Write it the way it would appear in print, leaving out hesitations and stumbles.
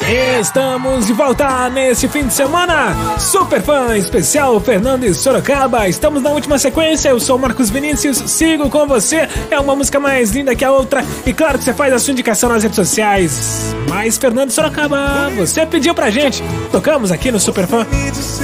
Estamos de volta nesse fim de semana. Super Fã Especial Fernando e Sorocaba. Estamos na última sequência. Eu sou o Marcos Vinícius, sigo com você. É uma música mais linda que a outra. E claro que você faz a sua indicação nas redes sociais. Mas Fernando e Sorocaba, você pediu pra gente. Tocamos aqui no Super Fã.